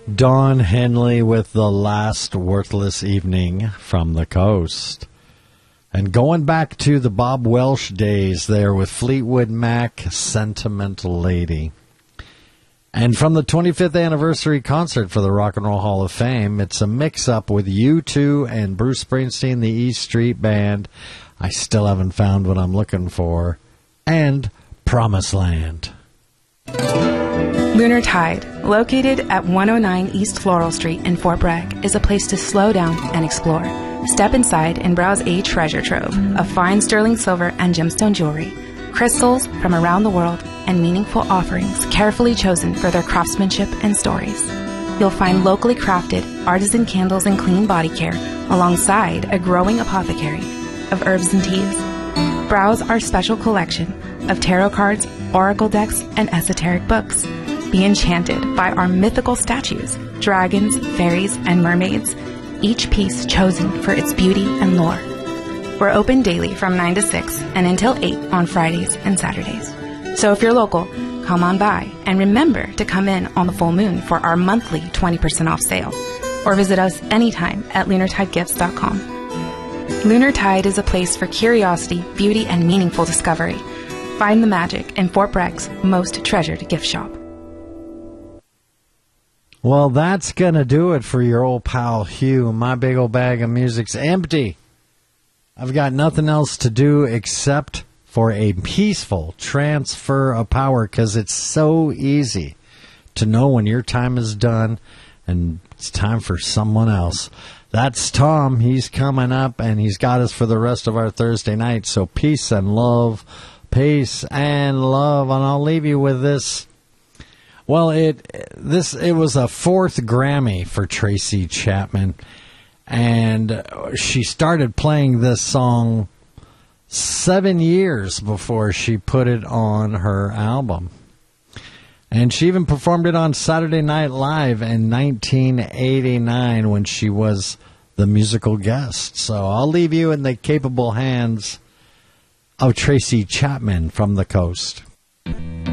Don Henley with The Last Worthless Evening from the Coast. And going back to the Bob Welsh days there with Fleetwood Mac, Sentimental Lady. And from the 25th anniversary concert for the Rock and Roll Hall of Fame, it's a mix-up with U2 and Bruce Springsteen, the E Street Band. I still haven't found what I'm looking for. And Promised Land. Lunar Tide, located at 109 East Floral Street in Fort Bragg, is a place to slow down and explore. Step inside and browse a treasure trove of fine sterling silver and gemstone jewelry, crystals from around the world, and meaningful offerings carefully chosen for their craftsmanship and stories. You'll find locally crafted artisan candles and clean body care alongside a growing apothecary of herbs and teas. Browse our special collection of tarot cards, oracle decks, and esoteric books. Be enchanted by our mythical statues, dragons, fairies, and mermaids, each piece chosen for its beauty and lore. We're open daily from 9 to 6 and until 8 on Fridays and Saturdays. So if you're local, come on by and remember to come in on the full moon for our monthly 20% off sale, or visit us anytime at lunartidegifts.com. Lunar Tide is a place for curiosity, beauty, and meaningful discovery. Find the magic in Fort Bragg's most treasured gift shop. Well, that's going to do it for your old pal Hugh. My big old bag of music's empty. I've got nothing else to do except for a peaceful transfer of power, because it's so easy to know when your time is done and it's time for someone else. That's Tom. He's coming up, and he's got us for the rest of our Thursday night. So peace and love. Peace and love. And I'll leave you with this. Well, it was a 4th Grammy for Tracy Chapman, and she started playing this song 7 years before she put it on her album. And she even performed it on Saturday Night Live in 1989 when she was the musical guest. So I'll leave you in the capable hands of Tracy Chapman from the Coast.